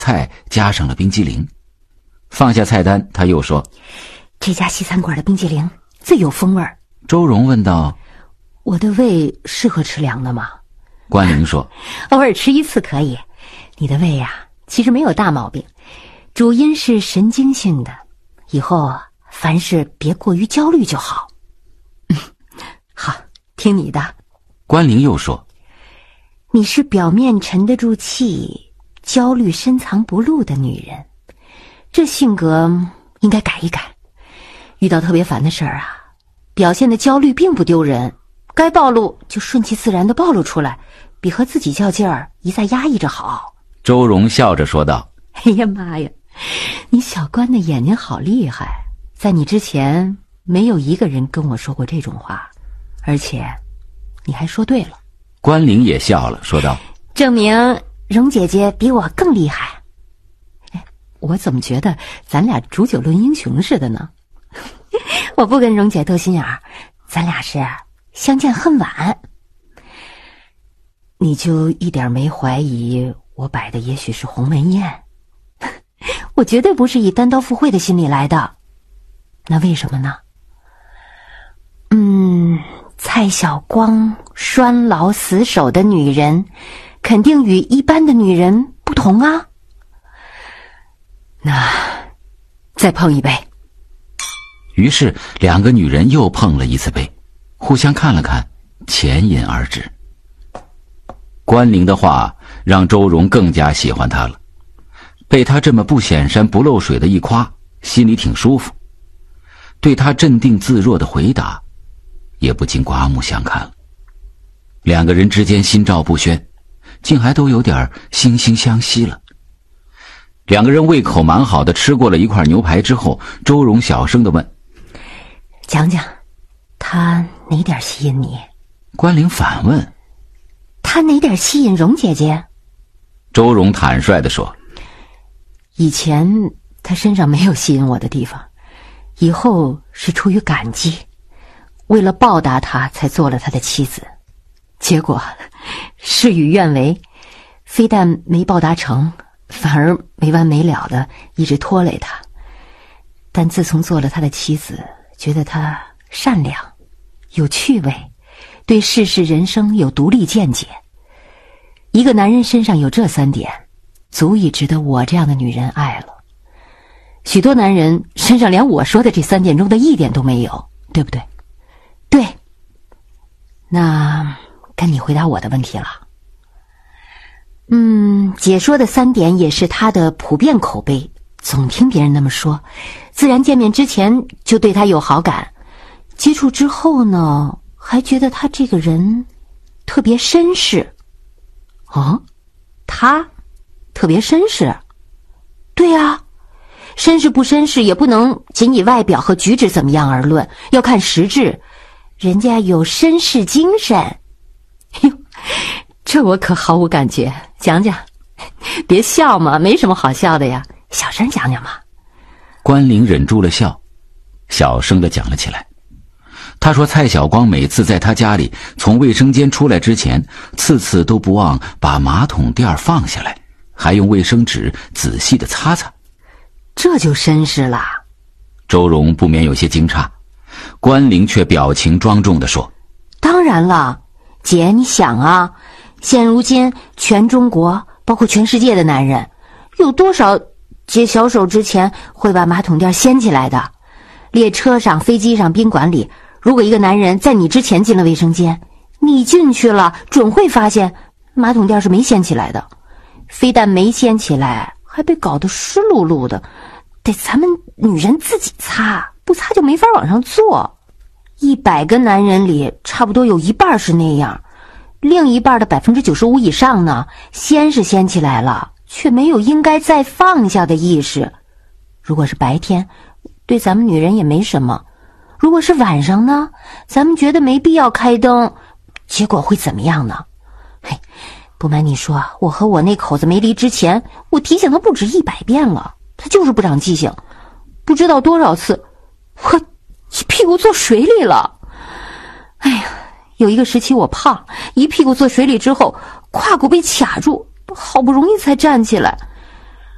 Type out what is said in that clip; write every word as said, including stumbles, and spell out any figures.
菜加上了冰激凌。放下菜单，他又说： 这家西餐馆的冰激凌最有风味。 周蓉问道： 我的胃适合吃凉的吗？ 关灵说： 偶尔吃一次可以，你的胃呀、啊，其实没有大毛病，主因是神经性的，以后凡事别过于焦虑就好。好，听你的。 关灵又说： 你是表面沉得住气，焦虑深藏不露的女人，这性格应该改一改。遇到特别烦的事儿啊，表现的焦虑并不丢人，该暴露就顺其自然地暴露出来，比和自己较劲儿一再压抑着好。 周蓉笑着说道： 哎呀妈呀，你小关的眼睛好厉害，在你之前没有一个人跟我说过这种话，而且你还说对了。 关灵也笑了，说道： 证明蓉姐姐比我更厉害。哎，我怎么觉得咱俩煮酒论英雄似的呢？我不跟蓉姐斗心眼儿，咱俩是相见恨晚。你就一点没怀疑我摆的也许是鸿门宴？我绝对不是以单刀赴会的心理来的。那为什么呢？嗯，蔡晓光拴牢死守的女人，肯定与一般的女人不同啊。那再碰一杯。 于是两个女人又碰了一次杯，互相看了看，浅饮而止。关灵的话让周蓉更加喜欢他了，被他这么不显山不漏水的一夸，心里挺舒服。对他镇定自若的回答，也不禁刮目相看了。两个人之间心照不宣，竟还都有点惺惺相惜了。两个人胃口蛮好的吃过了一块牛排之后，周蓉小声地问： 讲讲他哪点吸引你？ 关灵反问： 他哪点吸引蓉姐姐？ 周蓉坦率地说： 以前他身上没有吸引我的地方，以后是出于感激，为了报答他才做了他的妻子，结果事与愿违，非但没报答成，反而没完没了的一直拖累他。但自从做了他的妻子，觉得他善良，有趣味，对世事人生有独立见解。一个男人身上有这三点，足以值得我这样的女人爱了。许多男人身上连我说的这三点中的一点都没有，对不对？对。那该你回答我的问题了。嗯，姐说的三点也是他的普遍口碑，总听别人那么说，自然见面之前就对他有好感，接触之后呢，还觉得他这个人特别绅士。哦，他特别绅士？对啊，绅士不绅士也不能仅以外表和举止怎么样而论，要看实质，人家有绅士精神。哟，这我可毫无感觉，讲讲。别笑嘛，没什么好笑的呀，小声讲讲嘛。 关灵忍住了笑，小声地讲了起来。他说蔡晓光每次在他家里从卫生间出来之前，次次都不忘把马桶垫放下来，还用卫生纸仔细地擦擦。 这就绅士了。 周蓉不免有些惊诧，关灵却表情庄重地说： 当然了，姐，你想啊，现如今全中国包括全世界的男人，有多少接小手之前会把马桶垫掀起来的？列车上、飞机上、宾馆里，如果一个男人在你之前进了卫生间，你进去了准会发现马桶垫是没掀起来的，非但没掀起来，还被搞得湿漉漉的，得咱们女人自己擦，不擦就没法往上坐。一百个男人里差不多有一半是那样，另一半的百分之九十五以上呢，掀是掀起来了，却没有应该再放下的意识。如果是白天，对咱们女人也没什么，如果是晚上呢，咱们觉得没必要开灯，结果会怎么样呢？嘿，不瞒你说，我和我那口子没离之前，我提醒他不止一百遍了，他就是不长记性，不知道多少次我一屁股坐水里了。哎呀，有一个时期我胖，一屁股坐水里之后胯骨被卡住，好不容易才站起来，